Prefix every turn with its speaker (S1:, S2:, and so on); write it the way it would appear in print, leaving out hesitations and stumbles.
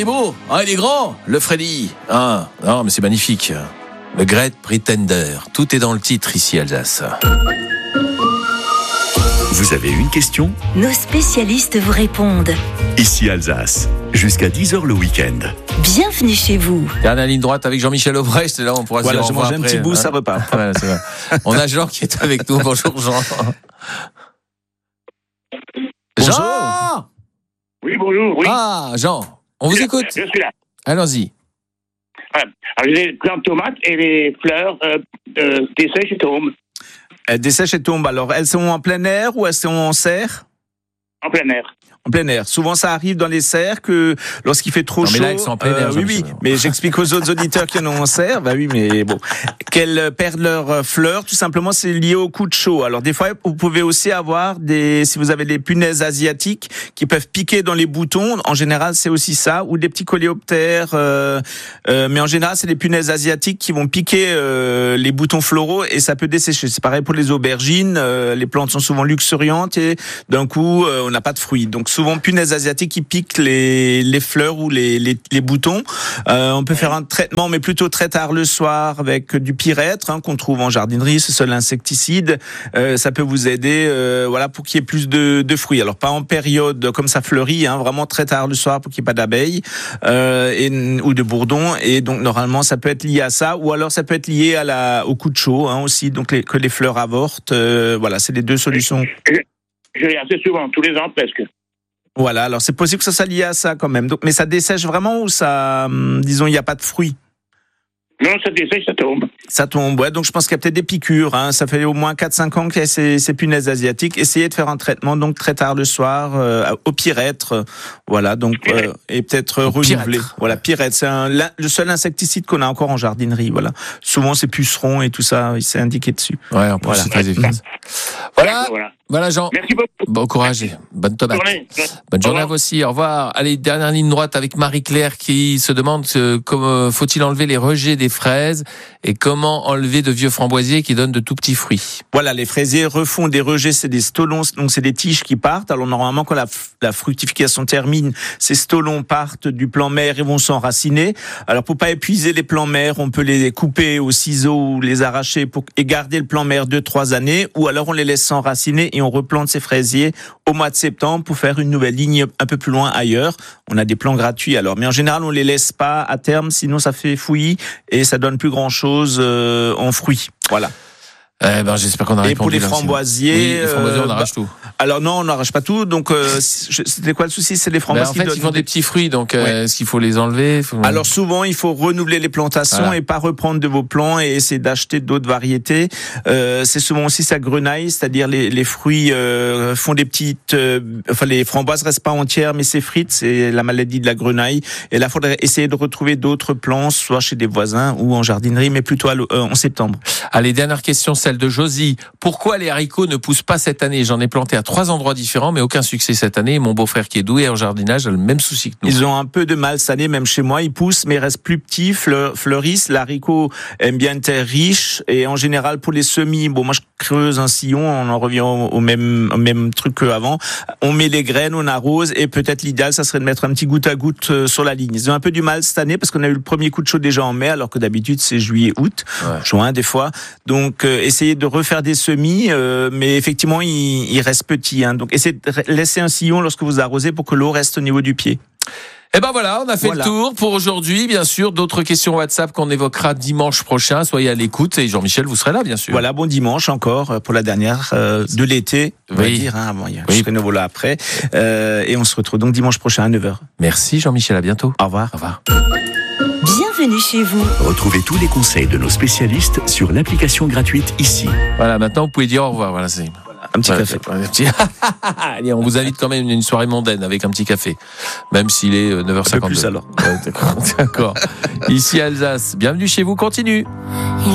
S1: est beau, il est grand, le Freddy. Non, mais c'est magnifique. Le Great Pretender. Tout est dans le titre ici, Alsace.
S2: Vous avez une question ?
S3: Nos spécialistes vous répondent.
S2: Ici Alsace, jusqu'à 10h le week-end.
S3: Bienvenue chez vous.
S1: Dernière ligne droite avec Jean-Michel Aubrecht. Là, on pourra se dire au revoir
S4: j'ai un
S1: après,
S4: petit bout, ça repart.
S1: Voilà, c'est vrai. On a Jean qui est avec nous. Bonjour, Jean.
S4: Bonjour.
S1: Jean.
S5: Oui, bonjour, oui.
S1: Jean, on vous écoute.
S5: Je suis là.
S1: Allons-y.
S5: Voilà. Alors, j'ai les plantes de tomates et les fleurs dessèchent et tombent
S4: Elles dessèchent et tombent. Alors, elles sont en plein air ou elles sont en serre ?
S5: en plein air.
S4: En plein air. Souvent, ça arrive dans les serres que lorsqu'il fait trop
S1: Non, mais
S4: chaud.
S1: là, elles sont en plein air,
S4: oui,
S1: Jean-Michel.
S4: mais j'explique aux autres auditeurs qui en ont en serre. Bah oui, mais bon. Qu'elles perdent leurs fleurs, tout simplement, c'est lié au coup de chaud. Alors, des fois, vous pouvez aussi avoir si vous avez des punaises asiatiques qui peuvent piquer dans les boutons. En général, c'est aussi ça. Ou des petits coléoptères. Mais en général, c'est des punaises asiatiques qui vont piquer les boutons floraux et ça peut dessécher. C'est pareil pour les aubergines. Les plantes sont souvent luxuriantes et d'un coup, on n'a pas de fruits. Donc, souvent, punaises asiatiques qui piquent les fleurs ou les boutons. On peut faire un traitement, mais plutôt très tard le soir avec du pyrètre qu'on trouve en jardinerie, ce seul insecticide. Ça peut vous aider, pour qu'il y ait plus de fruits. Alors pas en période comme ça fleurit, vraiment très tard le soir pour qu'il n'y ait pas d'abeilles ou de bourdons. Et donc normalement ça peut être lié à ça, ou alors ça peut être lié au coup de chaud aussi, donc que les fleurs avortent. C'est les deux solutions.
S5: Je l'ai assez souvent, tous les ans presque.
S4: Voilà, alors c'est possible que ça soit lié à ça quand même. Donc, mais ça dessèche vraiment ou ça, disons, il n'y a pas de fruits?
S5: Non, ça dessèche, ça tombe.
S4: Ça tombe, ouais. Donc je pense qu'il y a peut-être des piqûres. Ça fait au moins 4-5 ans qu'il y a ces punaises asiatiques. Essayez de faire un traitement donc très tard le soir au pyrètre. Voilà, donc et peut-être renouveler. Voilà, pyrètre, c'est le seul insecticide qu'on a encore en jardinerie. Voilà. Souvent c'est pucerons et tout ça, il s'est indiqué dessus.
S1: Ouais, en plus c'est très efficace. Voilà Jean.
S5: Merci beaucoup.
S1: Bon courage et bonne tomate. Bonne journée à vous aussi. Au revoir. Allez, dernière ligne droite avec Marie-Claire qui se demande comment faut-il enlever les rejets des fraises et comment enlever de vieux framboisiers qui donnent de tout petits fruits.
S4: Voilà, les fraisiers refont des rejets, c'est des stolons, donc c'est des tiges qui partent. Alors normalement, quand la fructification termine, ces stolons partent du plant mère et vont s'enraciner. Alors pour pas épuiser les plants mères, on peut les couper au ciseau ou les arracher et garder le plant mère 2-3 années, ou alors on les laisse s'enraciner et on replante ces fraisiers au mois de septembre pour faire une nouvelle ligne un peu plus loin ailleurs. On a des plants gratuits alors, mais en général on les laisse pas à terme, sinon ça fait fouillis et ça donne plus grand chose en fruits. Voilà.
S1: J'espère qu'on a répondu.
S4: Et pour les framboisiers,
S1: oui, les framboisiers, on arrache tout.
S4: Alors non, on n'arrache pas tout. Donc c'était quoi le souci? C'est les framboisiers.
S1: En fait, ils font des petits fruits, donc est-ce qu'il faut les enlever?
S4: Alors souvent, il faut renouveler les plantations et pas reprendre de vos plants et essayer d'acheter d'autres variétés. C'est souvent aussi sa grenaille, c'est-à-dire les fruits font des petites. Les framboises restent pas entières, mais s'effritent. C'est la maladie de la grenaille. Et là, il faudrait essayer de retrouver d'autres plants, soit chez des voisins ou en jardinerie, mais plutôt en septembre.
S1: Allez, dernière question, celle de Josie. Pourquoi les haricots ne poussent pas cette année? J'en ai planté à 3 endroits différents, mais aucun succès cette année. Et mon beau-frère qui est doué en jardinage a le même souci que nous.
S4: Ils ont un peu de mal cette année, même chez moi. Ils poussent, mais ils restent plus petits, fleurissent. L'haricot aime bien une terre riche. Et en général, pour les semis, moi je creuse un sillon, on en revient au même truc qu'avant. On met les graines, on arrose, et peut-être l'idéal, ça serait de mettre un petit goutte à goutte sur la ligne. Ils ont un peu du mal cette année, parce qu'on a eu le premier coup de chaud déjà en mai, alors que d'habitude c'est juillet, août, juin des fois. Donc essayez de refaire des semis, mais effectivement il reste petit. Donc essayez de laisser un sillon lorsque vous arrosez pour que l'eau reste au niveau du pied.
S1: Et voilà, on a fait le tour pour aujourd'hui. Bien sûr, d'autres questions WhatsApp qu'on évoquera dimanche prochain. Soyez à l'écoute et Jean-Michel, vous serez là, bien sûr.
S4: Voilà, bon dimanche encore pour la dernière de l'été. On va dire, je serai nouveau là après. Et on se retrouve donc dimanche prochain à 9h.
S1: Merci Jean-Michel, à bientôt.
S4: Au revoir.
S1: Au revoir.
S3: Bienvenue chez vous.
S2: Retrouvez tous les conseils de nos spécialistes sur l'application gratuite ici.
S1: Voilà, maintenant vous pouvez dire au revoir. Voilà, c'est
S4: un petit café.
S1: Allez, on vous invite quand même à une soirée mondaine avec un petit café, même s'il est 9h52.
S4: Un peu plus alors.
S1: D'accord. Ici Alsace, bienvenue chez vous, continue.